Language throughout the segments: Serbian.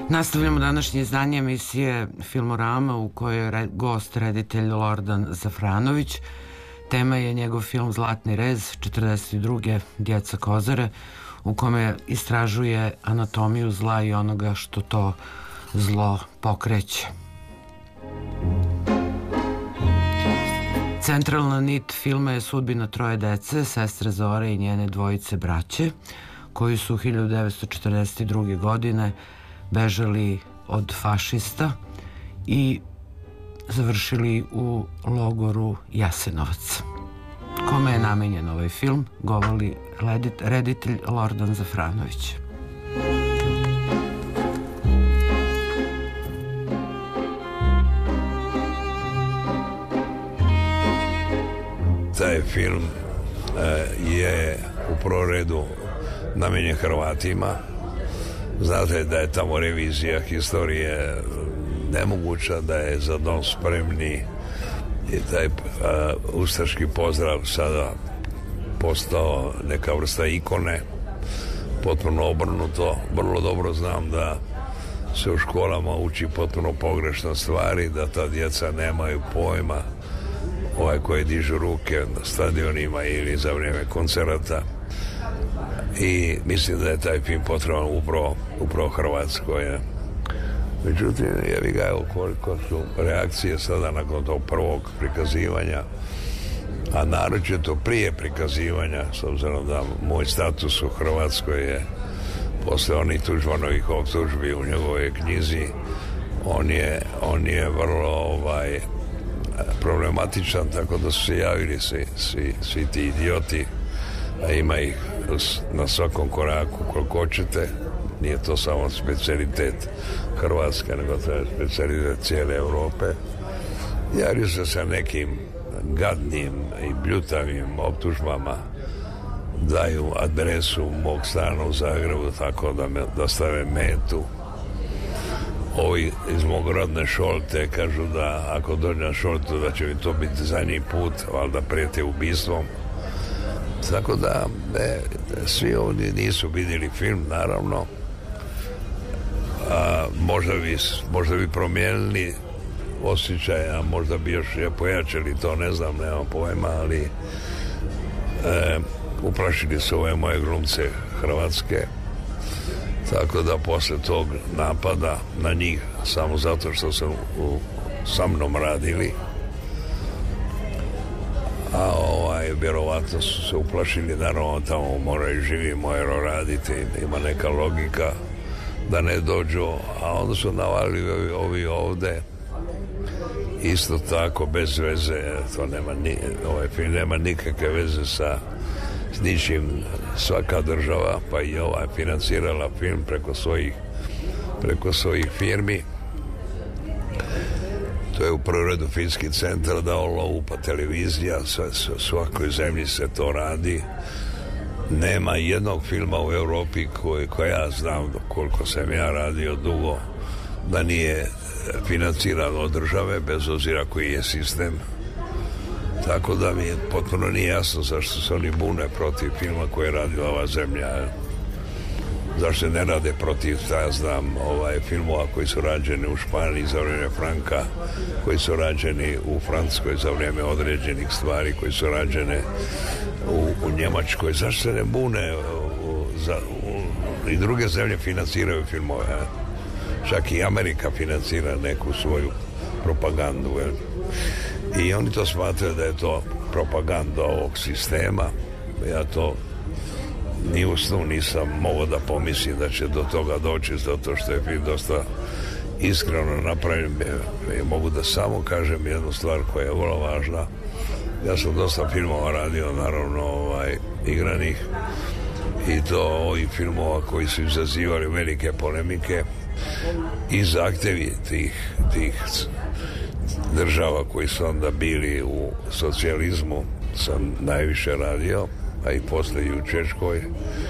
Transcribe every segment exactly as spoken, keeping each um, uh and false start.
Nastavljamo današnje izdanje emisije Filmorama u kojoj je gost reditelj Lordan Zafranović. Tema je njegov film Zlatni rez četrdeset druge Djeca Kozare, u kome istražuje anatomiju zla i onoga što to zlo pokreće. Centralna nit filma je sudbina troje dece, sestre Zore i njene dvojice braće, koji su hiljadu devetsto četrdeset druge. godine bežali od fašista i završili u logoru Jasenovac. Kome je namenjen ovaj film, govori reditelj Lordan Zafranović. Taj film je u prvom redu namenjen Hrvatima. Znate da je tamo revizija historije nemoguća, da je Za dom spremni i taj uh, ustaški pozdrav sada postao neka vrsta ikone, potpuno obrnuto. Vrlo dobro znam da se u školama uči potpuno pogrešne stvari, da ta djeca nemaju pojma, ovaj koji dižu ruke na stadionima ili za vrijeme koncerata. I mislim da je taj film potreban upravo, upravo Hrvatskoj. Je. Međutim, jevi ga, evo koliko su reakcije sada nakon tog prvog prikazivanja, a naročito prije prikazivanja, s obzirom da moj status u Hrvatskoj je posle onih Tuđmanovih optužbi u njegovoj knjizi, on je, on je vrlo ovaj, problematičan, tako da su se javili svi, svi, svi ti idioti, a ima ih na svakom koraku koliko hoćete. Nije to samo specijalitet Hrvatske, nego to je specijalitet cijele Europe. Javio se sa nekim gadnim i bljutavim optužbama, daju adresu mog stana u Zagrebu tako da me dostave metu. Ovi iz mog rodne Šolte kažu da ako dođe na Šoltu da će mi to biti zadnji put, valjda prijete ubistvom. Tako da ne, svi ovdje nisu vidjeli film, naravno. A, možda, bi, možda bi promijenili osjećaj, a možda bi još je pojačali to, ne znam, nemam pojma, ali e, uplašili su ove moje glumce Hrvatske. Tako da posle tog napada na njih, samo zato što su u, sa mnom radili, a ovaj, vjerovatno su se uplašili, naravno tamo moraju živi mojero raditi, ima neka logika da ne dođu, a onda su navalili ovi, ovi ovde isto tako bez veze. To nema ni, ovaj film nema nikakve veze sa s ničim. Svaka država, pa i ova, financirala film preko svojih preko svojih firmi. To je u prvom redu Filmski centar dao lovu, pa televizija, u svakoj zemlji se to radi. Nema jednog filma u Europi koji, koji ja znam koliko sam ja radio dugo, da nije financiran od države, bez obzira koji je sistem. Tako da mi je potpuno nije jasno zašto se oni bune protiv filma koje je radila ova zemlja. Zašto ne rade protiv, ja znam, ovaj, filmova koji su rađeni u Španiji za vrijeme Franka, koji su rađeni u Francuskoj za vrijeme određenih stvari, koji su rađene u, u Njemačkoj. Zašto se ne bune? U, za, u, I druge zemlje financiraju filmove. A? Čak i Amerika financira neku svoju propagandu. Je. I oni to smatraju da je to propaganda ovog sistema. Ja to ni u snu nisam mogao da pomislim da će do toga doći, zato što je film dosta iskreno napravljen. I mogu da samo kažem jednu stvar koja je vrlo važna. Ja sam dosta filmova radio, naravno ovaj, igranih, i to ovih filmova koji su izazivali velike polemike i zahtjevi tih, tih država koji su onda bili u socijalizmu sam najviše radio, a i posle i u Češkoj.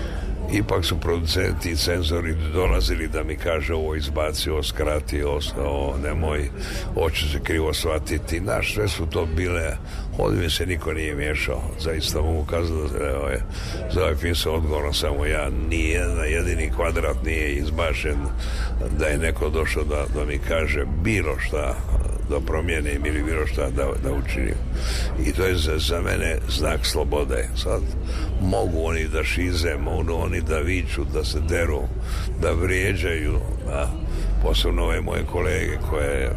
ipak su producenti i cenzori dolazili da mi kaže ovo izbaci, ovo skrati, ovo nemoj, ovo će se krivo shvatiti. Naš, sve su to bile, ovdje mi se niko nije miješao. Zaista mogu kazati da je ovaj, za ovaj film sam odgovoran samo ja. Nijedan jedini kvadrat nije izbašen da je neko došao da, da mi kaže bilo šta da promijenim ili bilo šta da, da učinim. I to je za, za mene znak slobode. Sad mogu oni da šize, mogu oni da viču, da se deru, da vrijeđaju, a posebno ove moje kolege koje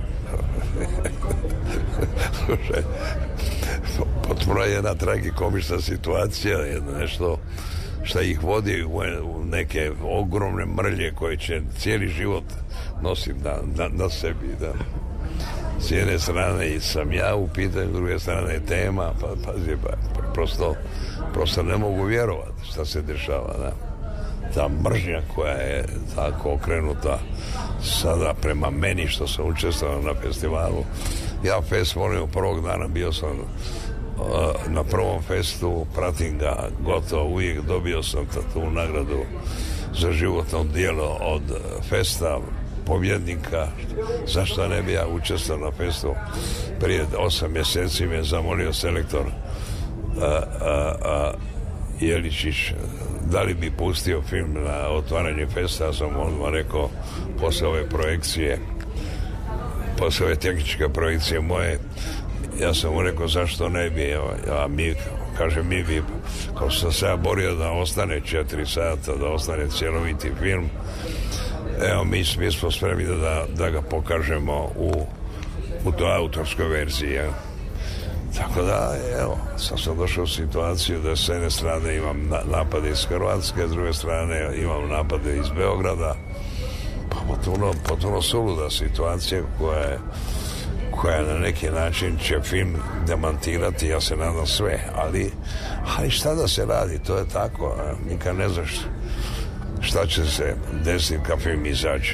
slušaj, potpuno je jedna tragikomična situacija, jedna nešto šta ih vodi u neke ogromne mrlje koje će cijeli život nosim na, na, na sebi, da. S jedne strane sam ja u pitanju, s druge strane je tema, pa pazi, pa, prosto, prosto ne mogu vjerovati šta se dešava, da. Ta mržnja koja je tako okrenuta sada prema meni što sam učestvovao na festivalu. Ja fest volim prvog dana, bio sam uh, na prvom festu, pratim ga gotovo uvijek, dobio sam tu nagradu za životno djelo od festa pobjednika. Zašto ne bi ja učestvovao na festu? Prije osam mjeseci me je zamolio selektor uh, uh, uh, Jeličić da li bi pustio film na otvaranje festa. Ja sam odmah rekao posle ove projekcije, posle ove tehničke projekcije moje, ja sam mu rekao zašto ne bi, a mi, kaže mi bi, kao sam se ja borio da ostane četiri sata, da ostane cjeloviti film, evo mi, mi smo spremni da, da ga pokažemo u, u toj autorskoj verziji, ja. Tako da, evo, sam sam došao u situaciju da s jedne strane imam napade iz Hrvatske, s druge strane imam napade iz Beograda, pa potpuno, potpuno suluda situacija koja je, koja na neki način će film demantirati, ja se nadam sve, ali, ali šta da se radi, to je tako, nikad ne znaš šta će se desiti kad film izađe.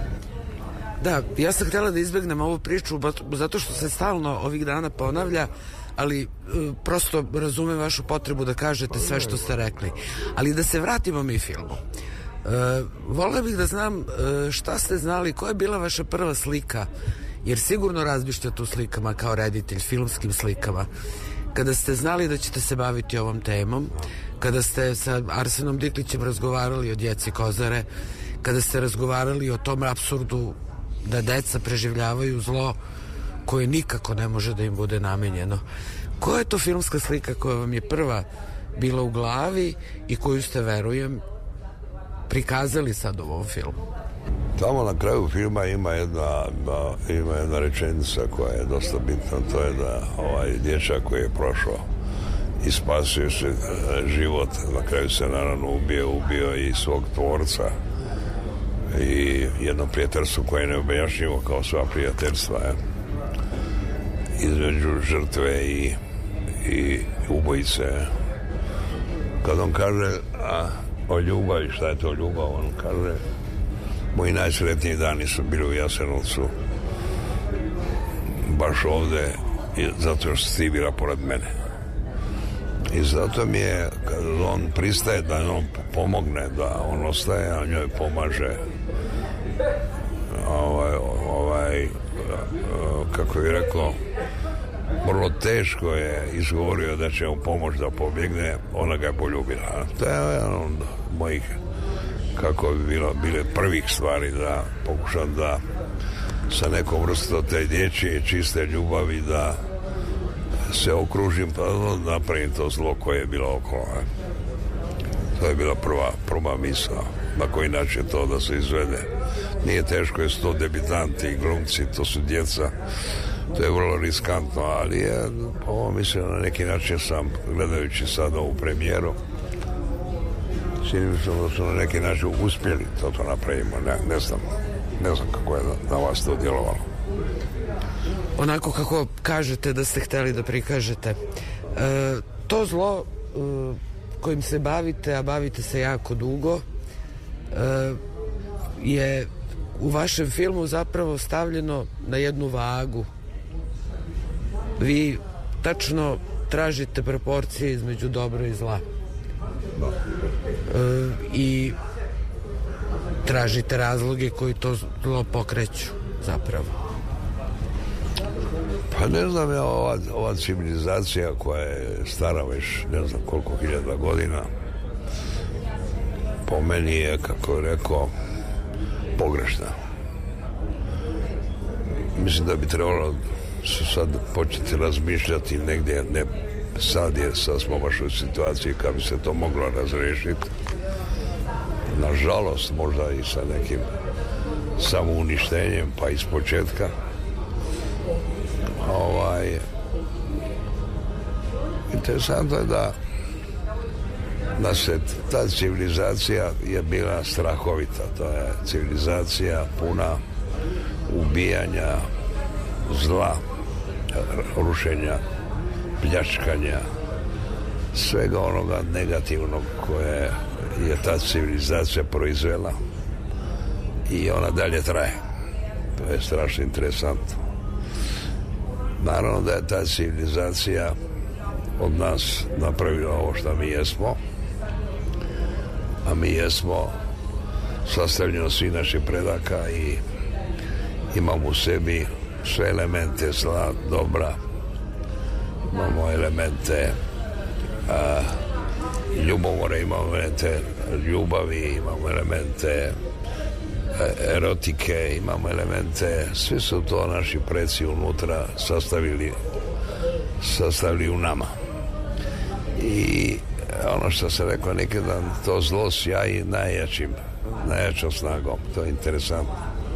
Da, ja sam htjela da izbjegnem ovu priču zato što se stalno ovih dana ponavlja, ali e, prosto razumem vašu potrebu da kažete sve što ste rekli. Ali da se vratimo mi filmu. E, volio bih da znam e, šta ste znali, koja je bila vaša prva slika, jer sigurno razmišljate o slikama kao reditelj, filmskim slikama. Kada ste znali da ćete se baviti ovom temom, kada ste sa Arsenom Diklićem razgovarali o djeci Kozare, kada ste razgovarali o tom apsurdu da deca preživljavaju zlo koje nikako ne može da im bude namenjeno. Koja je to filmska slika koja vam je prva bila u glavi i koju ste, verujem, prikazali sad u ovom filmu? Tamo na kraju filma ima jedna, ima jedna rečenica koja je dosta bitna, to je da ovaj dječak koji je prošao i spasio se život, na kraju se naravno ubio, ubio i svog tvorca i jedno prijateljstvo koje je neobjašnjivo kao sva prijateljstva, je, između žrtve i, i ubojice. Kad on kaže a, o ljubavi, šta je to ljubav, on kaže moji najsretniji dani su bili u Jasenovcu, baš ovde, zato što si ti bila pored mene. I zato mi je, kad on pristaje da on pomogne, da on ostaje, a njoj pomaže, ovaj, ovaj kako bih rekao, vrlo teško je izgovorio da će mu pomoći da pobjegne, ona ga je poljubila. To je jedan od mojih, kako bi bilo, bile prvih stvari da pokušam da sa nekom vrstom te dječje čiste ljubavi da se okružim, pa napravim to zlo koje je bilo okolo. Ne? To je bila prva, prva misla na koji način to da se izvede. Nije teško, je to debitanti i glumci, to su djeca, to je vrlo riskantno, ali je, ovo mislim, na neki način sam, gledajući sad ovu premijeru, čini mi se da su na neki način uspjeli to to napravimo, ne, ne znam, ne znam kako je na, na vas to djelovalo. Onako kako kažete da ste htjeli da prikažete. E, to zlo e, kojim se bavite, a bavite se jako dugo, e, je u vašem filmu zapravo stavljeno na jednu vagu. Vi tačno tražite proporcije između dobra i zla. Da. i tražite razloge koji to zlo pokreću zapravo. Pa ne znam, ja, ova, ova civilizacija koja je stara već ne znam koliko hiljada godina, po meni je, kako je rekao, pogrešna. Mislim da bi trebalo sad početi razmišljati negdje, ne sad, jer sad smo baš u situaciji kad bi se to moglo razrešiti. Nažalost, možda i sa nekim samouništenjem, pa iz početka. Ovaj, interesantno je da da se ta civilizacija je bila strahovita. To je civilizacija puna ubijanja, zla, rušenja, pljačkanja, svega onoga negativnog koje je ta civilizacija proizvela, i ona dalje traje. To je strašno interesantno. Naravno da je ta civilizacija od nas napravila ovo što mi jesmo, a mi jesmo sastavljeni od svih naših predaka i imamo u sebi sve elemente zla, dobra, imamo elemente a, ljubomore, imamo elemente ljubavi, imamo elemente erotike, imamo elemente, svi su to naši preci unutra sastavili sastavili u nama. I ono što se rekao neki dan, to zlo sjaji najjačim najjačom snagom, to je interesantno.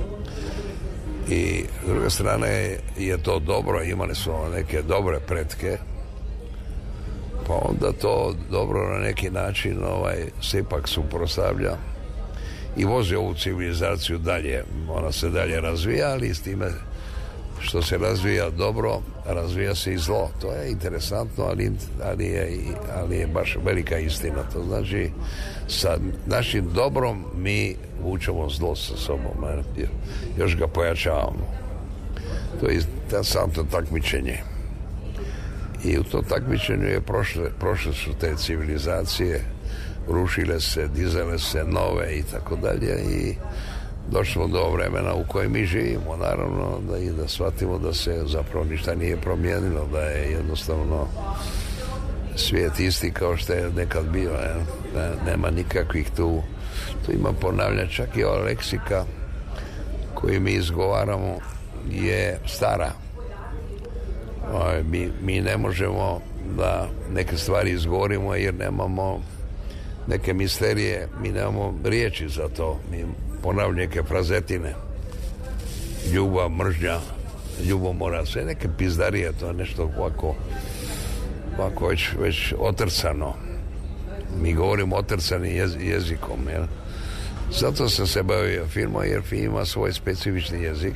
I s druge strane je to dobro, imali smo neke dobre pretke, pa onda to dobro na neki način ovaj, se ipak suprotstavlja i vozi ovu civilizaciju dalje. Ona se dalje razvija, ali s time što se razvija dobro, razvija se i zlo. To je interesantno, ali, ali, je, ali je baš velika istina. To znači, sa našim dobrom mi vučemo zlo sa sobom, još ga pojačavamo. To je interesantno takmičenje. I u tom takmičenju je prošle, prošle su te civilizacije, rušile se, dizale se nove i tako dalje, i došlo do vremena u kojem mi živimo, naravno, da i da shvatimo da se zapravo ništa nije promijenilo, da je jednostavno svijet isti kao što je nekad bio, ne? Nema nikakvih tu, tu ima ponavljanja, čak i ova leksika koju mi izgovaramo je stara. Mi, mi ne možemo da neke stvari izgovorimo jer nemamo neke misterije, mi nemamo riječi za to, mi ponavljamo neke frazetine, ljubav, mržnja, ljubomora, sve neke pizdarije, to je nešto ovako ovako već, već otrcano. Mi govorimo otrcanim jez, jezikom, jel? Zato sam se bavio filmom, jer film ima svoj specifični jezik.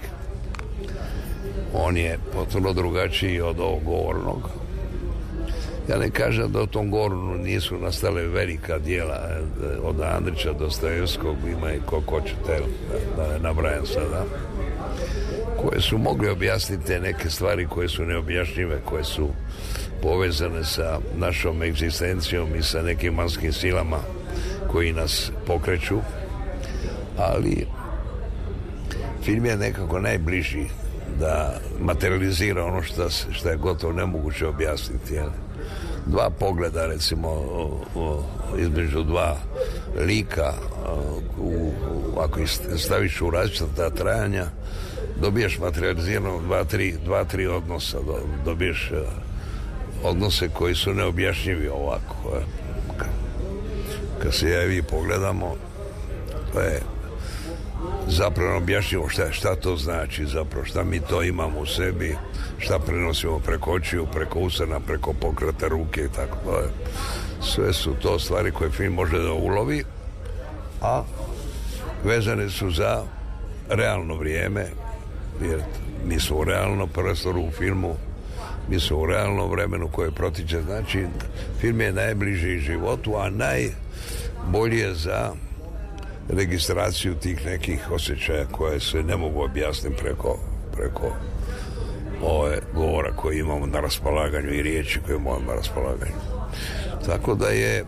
On je potpuno drugačiji od ovog govornog. Ja ne kažem da u tom govornu nisu nastale velika dijela, od Andrića do Dostojevskog, ima i ko hoćete, da ne nabrajam sada, koje su mogli objasniti neke stvari koje su neobjašnjive, koje su povezane sa našom egzistencijom i sa nekim vanjskim silama koji nas pokreću, ali film je nekako najbliži da materializira ono što, što je gotovo nemoguće objasniti, jel? Dva pogleda, recimo, o, o, između dva lika, u, u, ako ih staviš u različita trajanja, dobiješ materializirano dva, tri, dva, tri odnosa, do, dobiješ uh, odnose koji su neobjašnjivi ovako. Kad, kad se ja i vi pogledamo, to je zapravo objašnjivo šta, šta to znači zapravo, šta mi to imamo u sebi, šta prenosimo preko očiju, preko usana, preko pokreta ruke i tako dalje. Sve su to stvari koje film može da ulovi, a vezane su za realno vrijeme, jer mi smo u realnom prostoru u filmu, mi smo u realnom vremenu koje protiče, znači film je najbliži životu, a najbolje za registraciju tih nekih osjećaja koje se ne mogu objasniti preko, preko ove govora koje imamo na raspolaganju i riječi koje imamo na raspolaganju. Tako da je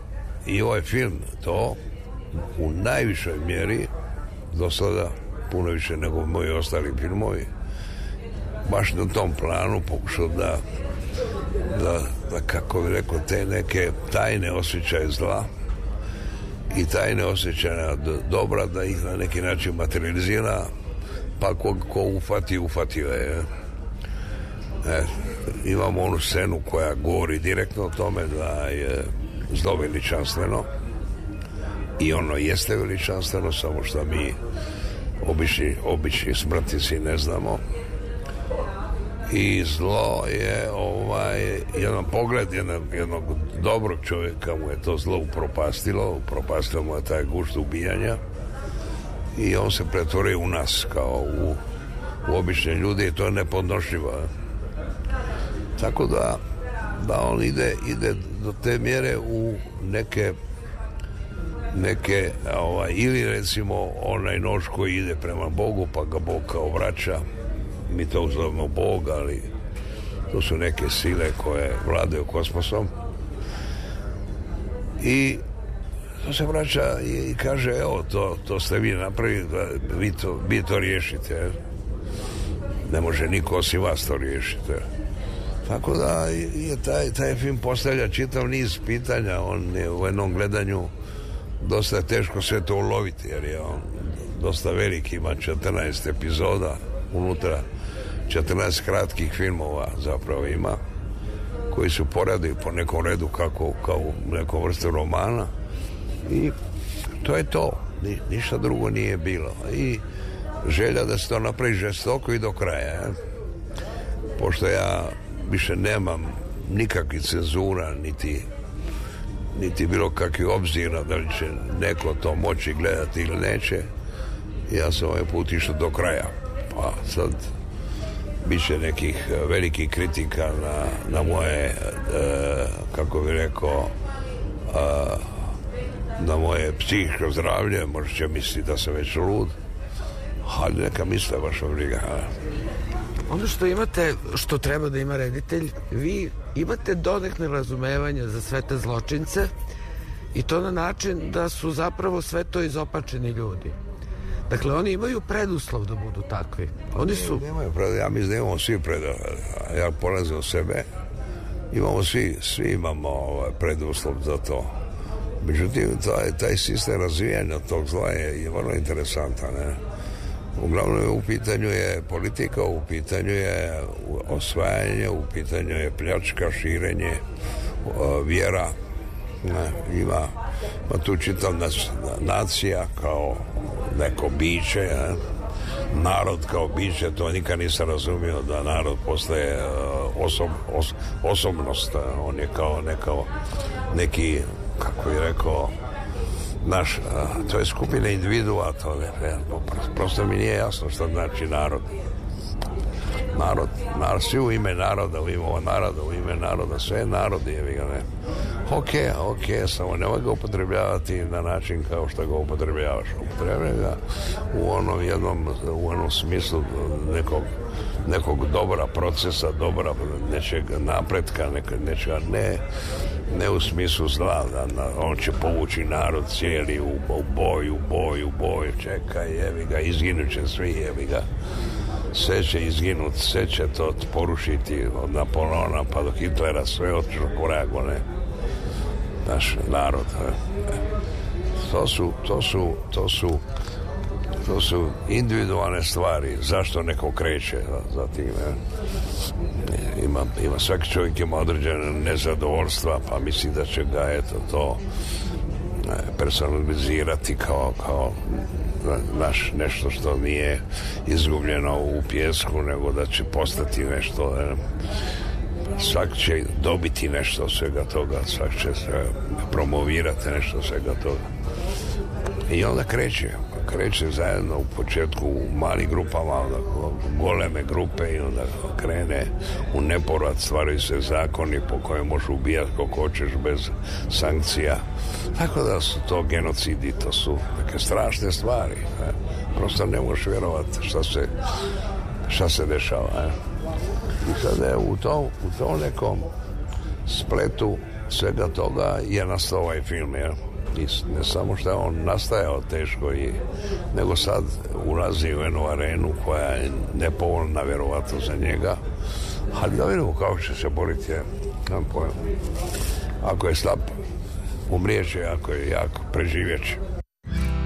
i ovaj film to u najvišoj mjeri do sada, puno više nego moji ostali filmovi, baš na tom planu pokušao da da, da kako bi rekao, te neke tajne osjećaje zla i tajne osjećaja dobra, da ih na neki način materializira, pa ko, ko ufati, ufatio je. E, imamo onu scenu koja govori direktno o tome da je zlo veličanstveno i ono jeste veličanstveno, samo što mi obični, obični smrtnici ne znamo. I zlo je ovaj jedan pogled jednog, jednog dobrog čovjeka, mu je to zlo upropastilo, upropastilo mu je taj gušt ubijanja i on se pretvorio u nas kao u, u obične ljude i to je nepodnošljivo. Tako da, da on ide, ide do te mjere u neke neke ovaj, ili recimo onaj nož koji ide prema Bogu pa ga Bog kao vraća, mi to zovemo Bog, ali to su neke sile koje vladaju kosmosom i to se vraća i kaže evo to, to ste vi napravili, vi to, vi to riješite, ne može niko osim vas to riješiti. Tako da je taj, taj film postavlja čitav niz pitanja, on je u jednom gledanju dosta je teško sve to uloviti jer je on dosta veliki, ima četrnaest epizoda unutra, četrnaest kratkih filmova zapravo ima koji su poradi po nekom redu kako, kao nekom vrstu romana i to je to, Ni, ništa drugo nije bilo i želja da se to napravi žestoko i do kraja, ja? Pošto ja više nemam nikakvih cenzura niti niti bilo kakvi obzira da li će neko to moći gledati ili neće, ja sam ovaj put išao do kraja, pa sad bit će nekih velikih kritika na, na moje e, kako bi rekao a, na moje psihičko zdravlje, možda će misliti da sam već lud, ali neka misle vaša briga. Ono što imate, što treba da ima reditelj, vi imate donekne razumevanja za sve te zločince i to na način da su zapravo sve to izopačeni ljudi. Dakle, oni imaju preduslov da budu takvi. Oni su... Nemaju preduslov, ja mislim da imamo svi preduslov. Ja polazim od sebe, imamo svi, svi imamo ovaj preduslov za to. Međutim, taj, taj sistem razvijanja tog zla je, je vrlo interesantan, ne? Uglavnom u pitanju je politika, u pitanju je osvajanje, u pitanju je pljačka, širenje, vjera. Ne, ima, ima tu čitav nacija kao neko biće, ne? Narod kao biće, to nikad nisam razumio da narod postaje osob, os, osobnost, on je kao nekao, neki, kako je rekao, naš, to je skupina individua, to je, prosto mi nije jasno što znači narod. Narod, narod, svi u ime naroda, u ime naroda, u ime naroda, sve narodi, je ga ne. Ok, ok, samo nemoj ga upotrebljavati na način kao što ga upotrebljavaš. Upotrebljaj ga u onom jednom, u onom smislu nekog, nekog dobra procesa, dobra nečeg napretka, nečega ne, ne u smislu zla, da on će povući narod cijeli u, u boj, u boj, u boj, čekaj, jevi ga, izginut će svi, jevi ga. Sve će izginut, sve će to porušiti od Napoleona pa do Hitlera, sve od korago, ne. Naš narod. Ne. To su, to su, to su, to su individualne stvari. Zašto neko kreće za tim, ne? Ima, ima, svaki čovjek ima određene nezadovoljstva, pa misli da će ga, eto, to personalizirati kao, kao naš nešto što nije izgubljeno u pijesku, nego da će postati nešto, ne? Svak će dobiti nešto od svega toga, svak će se promovirati nešto od svega toga. I onda kreće, kreće zajedno u početku u malim grupama, onda goleme grupe i onda krene u nepovrat, stvaraju se zakoni po kojem možeš ubijati koliko hoćeš bez sankcija. Tako da su to genocidi, to su neke strašne stvari. Ne? Prosto ne možeš vjerovati šta se, šta se dešava. Ne? I sad je u tom, u tom nekom spletu svega toga je nastao ovaj film, jer i ne samo što je on nastajao teško, i, nego sad ulazi u jednu arenu koja je nepovoljna vjerovatno za njega, ali da vidimo kako će se boriti. Ako je slab, umrijeće, ako je jak, preživjeće.